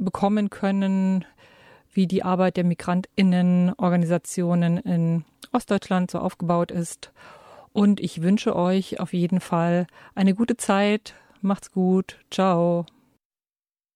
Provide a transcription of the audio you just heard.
bekommen können, wie die Arbeit der MigrantInnen-Organisationen in Ostdeutschland so aufgebaut ist. Und ich wünsche euch auf jeden Fall eine gute Zeit. Macht's gut. Ciao.